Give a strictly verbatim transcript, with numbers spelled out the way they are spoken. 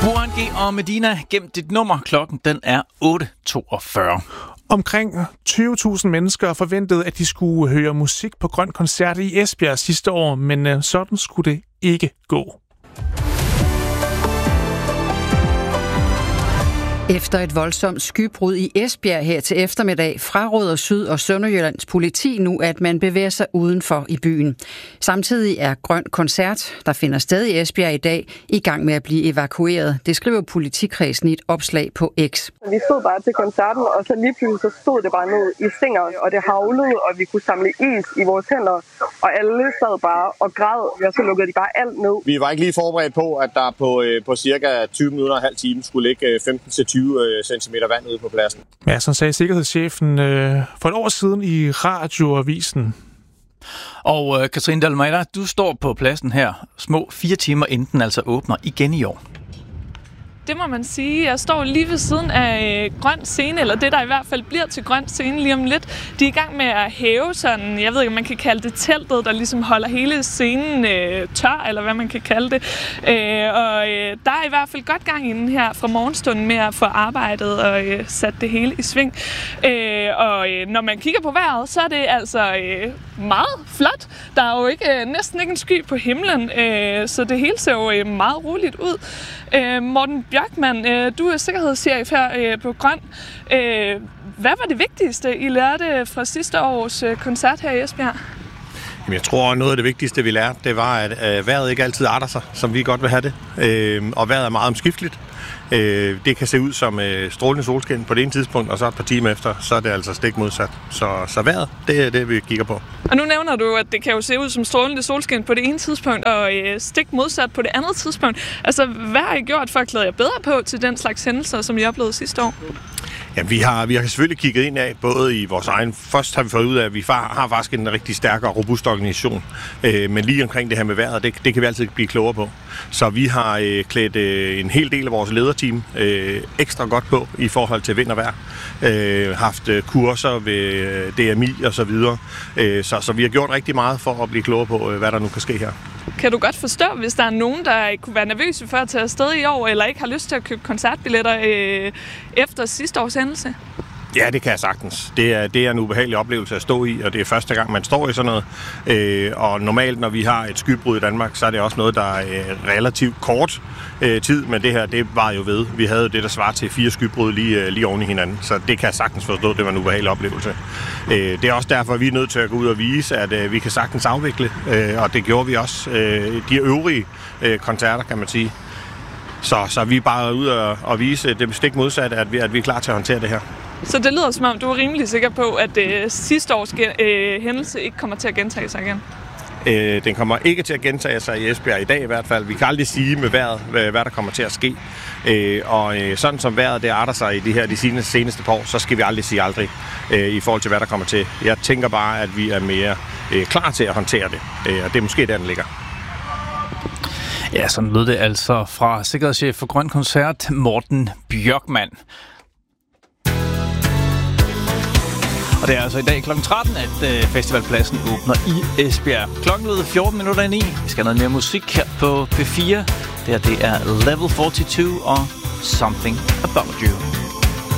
Warren G og Medina, gem dit nummer. Klokken den er otte toogfyrre. Omkring tyve tusind mennesker forventede, at de skulle høre musik på Grøn Koncert i Esbjerg sidste år, men sådan skulle det ikke gå. Efter et voldsomt skybrud i Esbjerg her til eftermiddag, fraråder Syd- og Sønderjyllands politi nu, at man bevæger sig udenfor i byen. Samtidig er Grøn Koncert, der finder sted i Esbjerg i dag, i gang med at blive evakueret. Det skriver politikredsen i et opslag på X. Vi stod bare til koncerten, og så lige pludselig så stod det bare ned i stænger, og det havlede, og vi kunne samle is i vores hænder, og alle sad bare og græd, og så lukkede de bare alt ned. Vi var ikke lige forberedt på, at der på, på cirka tyve minutter og en halv time skulle ligge femten til tyve centimeter vand ude på pladsen. Ja, som sagde sikkerhedschefen øh, for et år siden i radioavisen. Og øh, Katrine Dalmaida, du står på pladsen her små fire timer inden den altså åbner igen i år. Det må man sige. Jeg står lige ved siden af øh, Grøn Scene, eller det, der i hvert fald bliver til Grøn Scene lige om lidt. De er i gang med at hæve sådan, jeg ved ikke, om man kan kalde det teltet, der ligesom holder hele scenen øh, tør, eller hvad man kan kalde det. Øh, og øh, der er i hvert fald godt gang inden her fra morgenstunden med at få arbejdet og øh, sat det hele i sving. Øh, og øh, når man kigger på vejret, så er det altså øh, meget flot. Der er jo ikke, øh, næsten ikke en sky på himlen, øh, så det hele ser jo øh, meget roligt ud. Øh, Morten Bjørkman, øh, du er sikkerhedschef her øh, på Grøn. Øh, hvad var det vigtigste, I lærte fra sidste års øh, koncert her i Esbjerg? Jamen, jeg tror, noget af det vigtigste, vi lærte, det var, at øh, vejret ikke altid arter sig, som vi godt vil have det. Øh, og vejret er meget omskifteligt. Øh, det kan se ud som øh, strålende solskin på det ene tidspunkt, og så et par timer efter, så er det altså stik modsat. Så, så vejret, det er det, vi kigger på. Og nu nævner du, at det kan jo se ud som strålende solskin på det ene tidspunkt, og øh, stik modsat på det andet tidspunkt. Altså, hvad har I gjort for at klæde jer bedre på til den slags hændelser, som I oplevede sidste år? Ja, vi har, vi har selvfølgelig kigget ind af, både i vores egen... Først har vi fået ud af, at vi har faktisk en rigtig stærk og robust organisation. Øh, men lige omkring det her med vejret, det, det kan vi altid blive klogere på. Så vi har øh, klædt øh, en hel del af vores lederteam øh, ekstra godt på i forhold til vind og vejr. Øh, haft øh, kurser ved D M I og så videre. Øh, så, så vi har gjort rigtig meget for at blive klogere på, øh, hvad der nu kan ske her. Kan du godt forstå, hvis der er nogen, der kunne være nervøse for at tage afsted i år, eller ikke har lyst til at købe koncertbilletter øh, efter sidste års hændelse? Ja, det kan jeg sagtens. Det er, det er en ubehagelig oplevelse at stå i, og det er første gang, man står i sådan noget. Øh, og normalt, når vi har et skybrud i Danmark, så er det også noget, der er øh, relativt kort øh, tid, men det her, det var jo ved. Vi havde det, der svarer til fire skybrud lige, øh, lige oven i hinanden, så det kan jeg sagtens forstå, det var en ubehagelig oplevelse. Øh, det er også derfor, vi er nødt til at gå ud og vise, at øh, vi kan sagtens afvikle, øh, og det gjorde vi også. Øh, de øvrige øh, koncerter, kan man sige. Så, så vi er bare ude og, og vise det stik modsatte, at vi, at vi er klar til at håndtere det her. Så det lyder som om, du er rimelig sikker på, at øh, sidste års øh, hændelse ikke kommer til at gentage sig igen? Øh, den kommer ikke til at gentage sig i Esbjerg i dag i hvert fald. Vi kan aldrig sige med vejret, hvad, hvad der kommer til at ske. Øh, og øh, sådan som vejret det arter sig i de her de seneste, seneste par år, så skal vi aldrig sige aldrig øh, i forhold til, hvad der kommer til. Jeg tænker bare, at vi er mere øh, klar til at håndtere det. Øh, og det er måske der, den ligger. Ja, sådan lød det altså fra sikkerhedschef for Grøn Koncert, Morten Bjørkman. Og det er altså i dag klokken tretten, at øh, festivalpladsen åbner i Esbjerg. Klokken lød fjorten minutter i ni. Vi skal have noget mere musik her på P fire. Det her, det er Level fireogfyrre og Something About You.